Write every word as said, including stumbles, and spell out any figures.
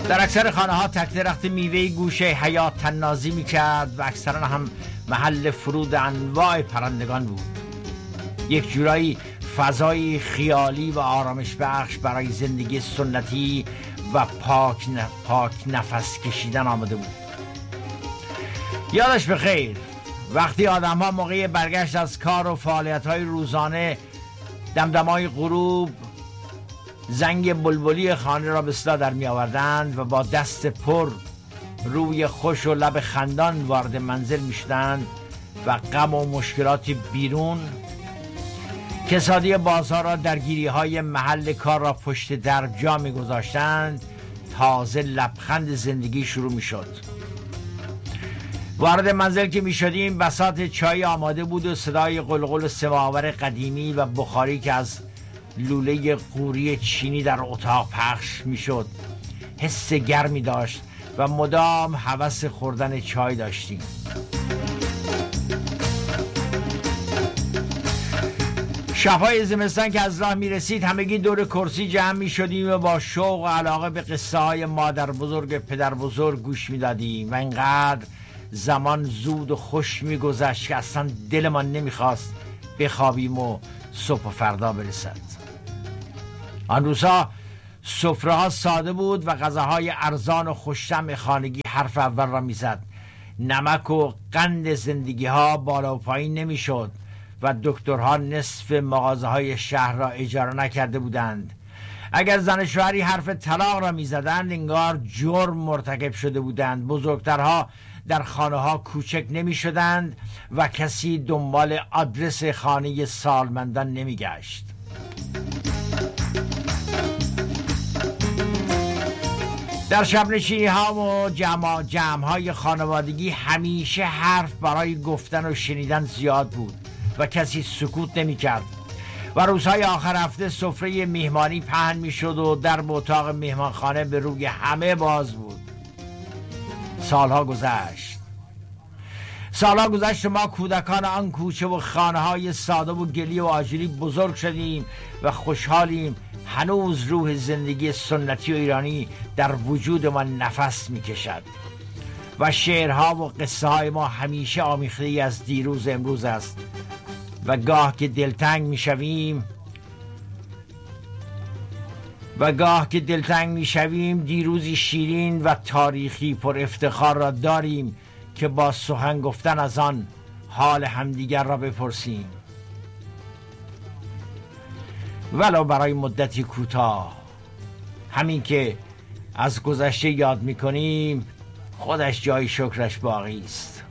در اکثر خانه ها تک درخت میوه گوشه حیات طنازی میکرد و اکثرا هم محل فرود انواع پرندگان بود. یک جورایی فضای خیالی و آرامش بخش برای زندگی سنتی و پاک, پاک نفس کشیدن آمده بود. یادش بخیر وقتی آدم ها موقع برگشت از کار و فعالیت های روزانه دمدمای غروب زنگ بلبلی خانه را به صدا در می آوردند و با دست پر روی خوش و لب خندان وارد منزل می شدند و غم و مشکلات بیرون کسادی بازار را درگیری های محل کار را پشت در جا می گذاشتند، تازه لبخند زندگی شروع می شد. وارد منزل که می شدیم بساط چای آماده بود و صدای قلقل سماور قدیمی و بخاری که از لوله قوری چینی در اتاق پخش می شد حس گرمی داشت و مدام هوس خوردن چای داشتیم. شب‌های زمستان که از راه می رسید همگی دور کرسی جمع می شدیم و با شوق و علاقه به قصه های مادر بزرگ پدر بزرگ گوش می دادیم و اینقدر زمان زود و خوش می گذشت که اصلا دلمان نمی خواست بخوابیم و صبح و فردا برسد. آن روزها سفره ها ساده بود و غذاهای ارزان و خوش‌طعم خانگی حرف اول را می زد. نمک و قند زندگی ها بالا و پایین نمی شد و دکترها نصف مغازه های شهر را اجاره نکرده بودند. اگر زن شوهری حرف طلاق را می زدند انگار جرم مرتکب شده بودند. بزرگترها در خانه ها کوچک نمی شدند و کسی دنبال آدرس خانه سالمندان نمی گشت. در شب نشینی ها و جمع, جمع های خانوادگی همیشه حرف برای گفتن و شنیدن زیاد بود و کسی سکوت نمی کرد و روزهای آخر هفته سفره میهمانی پهن می شد و در اتاق میهمانخانه به روی همه باز بود. سالها گذشت سالها گذشت و ما کودکان آن کوچه و خانه های ساده و گلی و آجری بزرگ شدیم و خوشحالیم هنوز روح زندگی سنتی و ایرانی در وجود ما نفس می کشد و شعرها و قصه های ما همیشه آمیخته ای از دیروز امروز است و گاه که دلتنگ می شویم و گاه که دلتنگ می شویم دیروزی شیرین و تاریخی پر افتخار را داریم که با سخن گفتن از آن حال همدیگر را بپرسیم ولو برای مدتی کوتاه. همین که از گذشته یاد می کنیم خودش جای شکرش باقی است.